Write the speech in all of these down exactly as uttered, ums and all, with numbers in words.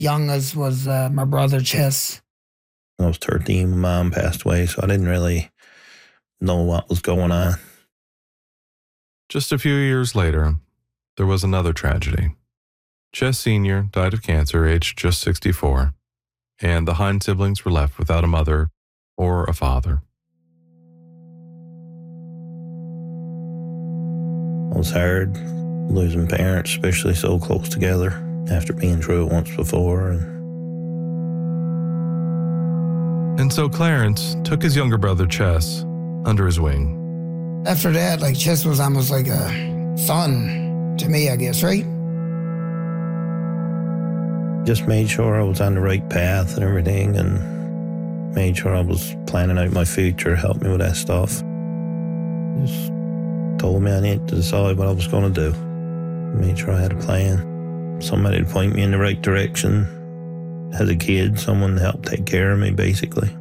Youngest was uh, my brother, Chess. I was thirteen, my mom passed away, so I didn't really know what was going on. Just a few years later, there was another tragedy. Chess Senior died of cancer, aged just sixty-four, and the Hine siblings were left without a mother or a father. It was hard losing parents, especially so close together after being through it once before. And, and so Clarence took his younger brother, Chess, under his wing. After that, like, Chess was almost like a son to me, I guess, right? Just made sure I was on the right path and everything, and made sure I was planning out my future, helped me with that stuff. Just told me I needed to decide what I was going to do. Made sure I had a plan. Somebody to point me in the right direction. As a kid, someone to help take care of me, basically.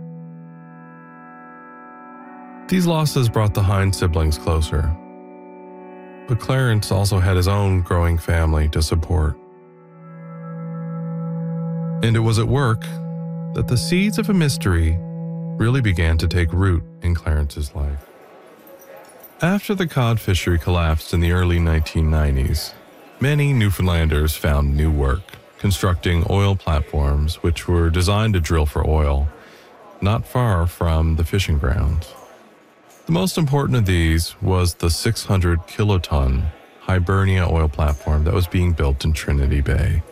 These losses brought the Hine siblings closer. But Clarence also had his own growing family to support. And it was at work that the seeds of a mystery really began to take root in Clarence's life. After the cod fishery collapsed in the early nineteen nineties, many Newfoundlanders found new work, constructing oil platforms which were designed to drill for oil, not far from the fishing grounds. The most important of these was the six hundred kiloton Hibernia oil platform that was being built in Trinity Bay.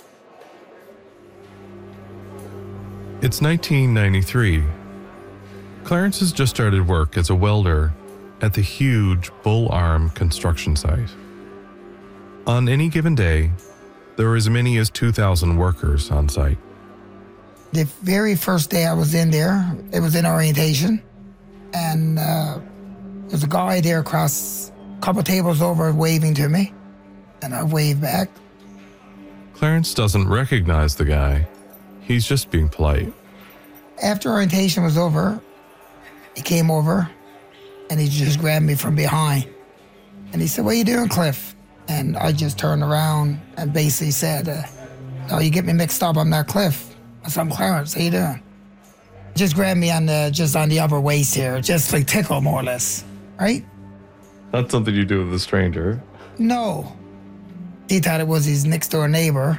It's nineteen ninety-three. Clarence has just started work as a welder at the huge Bull Arm construction site. On any given day, there were as many as two thousand workers on site. The very first day I was in there, it was in orientation, and uh, there's a guy there across a couple tables over waving to me, and I waved back. Clarence doesn't recognize the guy. He's just being polite. After orientation was over, he came over and he just grabbed me from behind. And he said, "What are you doing, Cliff?" And I just turned around and basically said, uh, "No, you get me mixed up. I'm not Cliff. I said, I'm Clarence. How you doing?" Just grabbed me on the, just on the upper waist here, just like tickle more or less, right? That's something you do with a stranger. No. He thought it was his next door neighbor.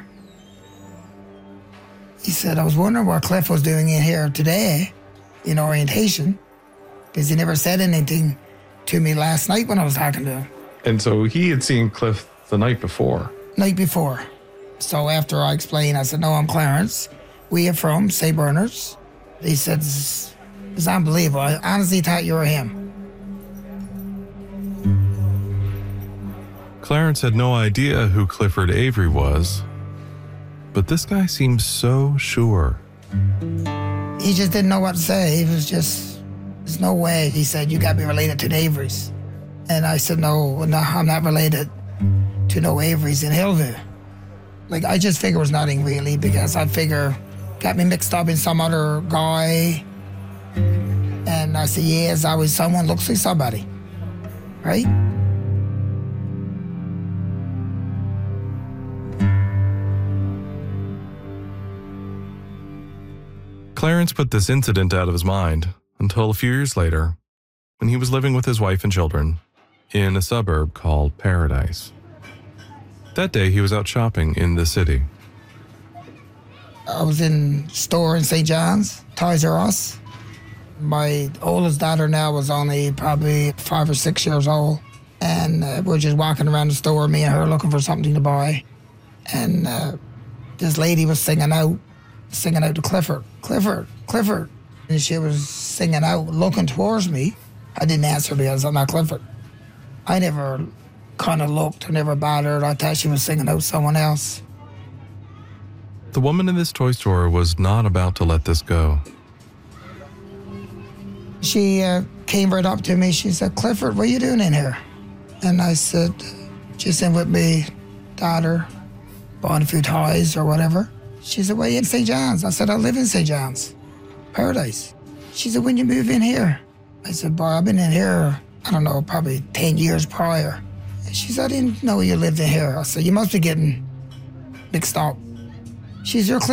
He said, "I was wondering what Cliff was doing in here today in orientation, because he never said anything to me last night when I was talking to him." And so he had seen Cliff the night before. Night before. So after I explained, I said, "No, I'm Clarence. We are from Saint Bernard's." He said, "It's, it's unbelievable. I honestly thought you were him." Clarence had no idea who Clifford Avery was, but this guy seemed so sure. He just didn't know what to say. He was just, "There's no way." He said, "You got to be related to the Averys." And I said, no, no, I'm not related to no Averys in Hillview. Like, I just figure it was nothing really, because I figure got me mixed up in some other guy. And I said, yeah, it's always someone looks like somebody, right? Clarence put this incident out of his mind until a few years later, when he was living with his wife and children in a suburb called Paradise. That day, he was out shopping in the city. I was in a store in Saint John's, Toys R Us. My oldest daughter now was only probably five or six years old. And uh, we're just walking around the store, me and her, looking for something to buy. And uh, this lady was singing out, singing out to Clifford, Clifford, Clifford. And she was singing out, looking towards me. I didn't answer because I'm not Clifford. I never kind of looked, I never bothered. I thought she was singing out someone else. The woman in this toy store was not about to let this go. She uh, came right up to me. She said, "Clifford, what are you doing in here?" And I said, "Just in with me daughter, buying a few toys or whatever." She said, "Well, you in Saint John's?" I said, "I live in Saint John's, Paradise." She said, "When you move in here?" I said, "Boy, I've been in here, I don't know, probably ten years prior." And she said, "I didn't know you lived in here." I said, "You must be getting mixed up." She's your Clifford.